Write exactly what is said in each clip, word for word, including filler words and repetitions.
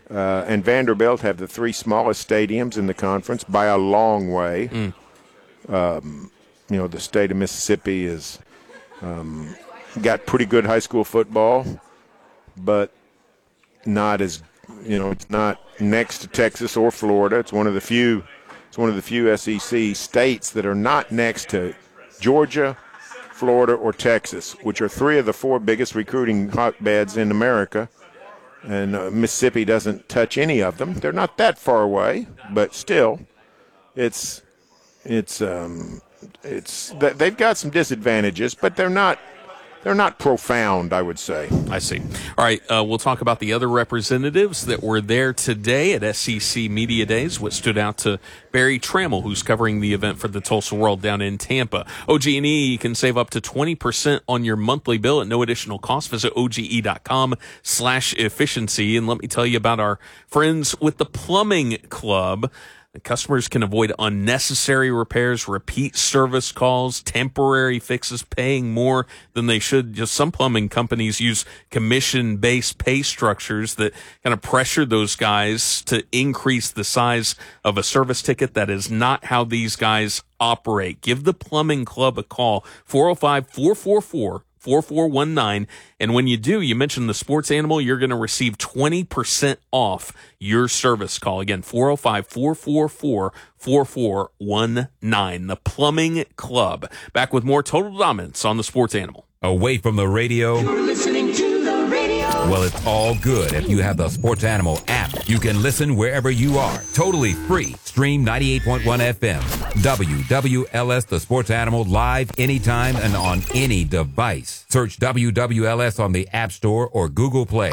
uh, and Vanderbilt have the three smallest stadiums in the conference by a long way. Mm. Um, you know, the state of Mississippi has um, got pretty good high school football, but not as, you know, it's not next to Texas or Florida. It's one of the few, it's one of the few S E C states that are not next to Georgia, Florida, or Texas, which are three of the four biggest recruiting hotbeds in America. And uh, Mississippi doesn't touch any of them. They're not that far away, but still, it's it's um, it's they've got some disadvantages, but they're not they're not profound, I would say. I see. All right, uh, we'll talk about the other representatives that were there today at S E C Media Days. What stood out to Barry Trammell, who's covering the event for the Tulsa World down in Tampa. O G and E, you can save up to twenty percent on your monthly bill at no additional cost. Visit O G E dot com slash efficiency. And let me tell you about our friends with the Plumbing Club. The customers can avoid unnecessary repairs, repeat service calls, temporary fixes, paying more than they should. Just some plumbing companies use commission-based pay structures that kind of pressure those guys to increase the size of a service ticket. That is not how these guys operate. Give the Plumbing Club a call, four oh five, four four four, four four one nine. And when you do, you mention the sports animal, you're going to receive twenty percent off your service call. Again, four oh five, four four four, four four one nine. The Plumbing Club. Back with more Total Dominance on the sports animal. Away from the radio. You're listening to the radio. Well, it's all good if you have the Sports Animal app. You can listen wherever you are. Totally free. Stream ninety-eight point one F M. W W L S, the Sports Animal, live anytime and on any device. Search W W L S on the App Store or Google Play.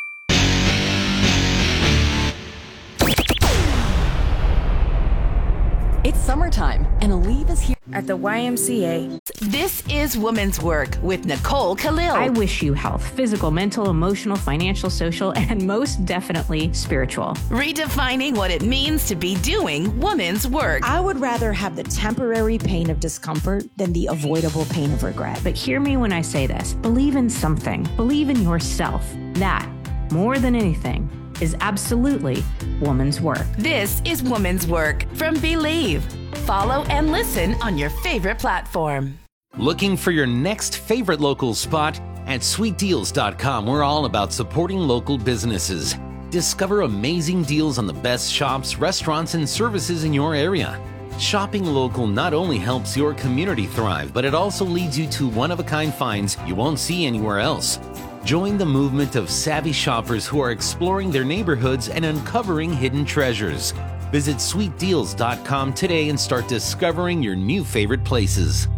It's summertime, and Aleve is here at the Y M C A. This is Women's Work with Nicole Khalil. I wish you health, physical, mental, emotional, financial, social, and most definitely spiritual. Redefining what it means to be doing women's work. I would rather have the temporary pain of discomfort than the avoidable pain of regret. But hear me when I say this. Believe in something. Believe in yourself. That, more than anything, is absolutely woman's work. This is Woman's Work from Believe. Follow and listen on your favorite platform. Looking for your next favorite local spot? At sweet deals dot com, we're all about supporting local businesses. Discover amazing deals on the best shops, restaurants, and services in your area. Shopping local not only helps your community thrive, but it also leads you to one-of-a-kind finds you won't see anywhere else. Join the movement of savvy shoppers who are exploring their neighborhoods and uncovering hidden treasures. Visit sweet deals dot com today and start discovering your new favorite places.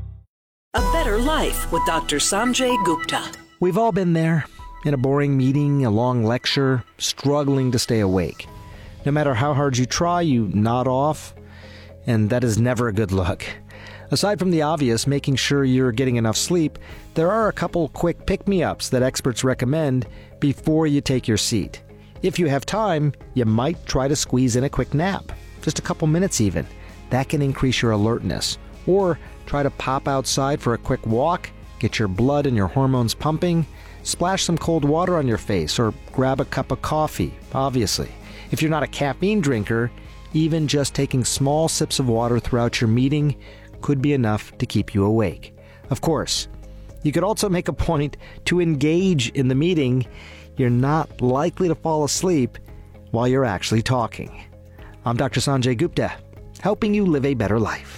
A Better Life with Doctor Sanjay Gupta. We've all been there, in a boring meeting, a long lecture, struggling to stay awake. No matter how hard you try, you nod off, and that is never a good look. Aside from the obvious, making sure you're getting enough sleep, there are a couple quick pick-me-ups that experts recommend before you take your seat. If you have time, you might try to squeeze in a quick nap, just a couple minutes even. That can increase your alertness. Or try to pop outside for a quick walk, get your blood and your hormones pumping, splash some cold water on your face, or grab a cup of coffee, obviously. If you're not a caffeine drinker, even just taking small sips of water throughout your meeting could be enough to keep you awake. Of course, you could also make a point to engage in the meeting. You're not likely to fall asleep while you're actually talking. I'm Doctor Sanjay Gupta, helping you live a better life.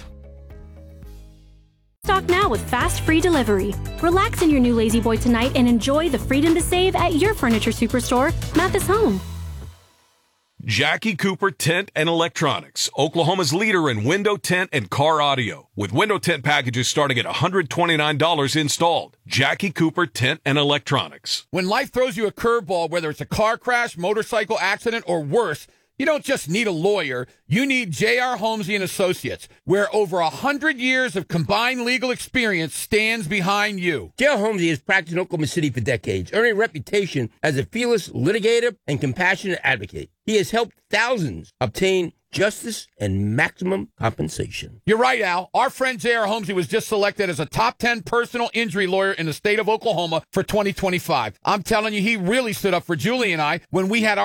Stock now with fast free delivery. Relax in your new Lazy Boy tonight and enjoy the freedom to save at your furniture superstore, Mathis Home. Jackie Cooper Tent and Electronics, Oklahoma's leader in window tint and car audio. With window tint packages starting at one hundred twenty-nine dollars installed. Jackie Cooper Tent and Electronics. When life throws you a curveball, whether it's a car crash, motorcycle accident, or worse, you don't just need a lawyer. You need J R. Holmesy and Associates, where over one hundred years of combined legal experience stands behind you. J R. Holmesy has practiced in Oklahoma City for decades, earning a reputation as a fearless litigator and compassionate advocate. He has helped thousands obtain justice and maximum compensation. You're right, Al. Our friend J R. Holmesy was just selected as a top ten personal injury lawyer in the state of Oklahoma for twenty twenty-five. I'm telling you, he really stood up for Julie and I when we had our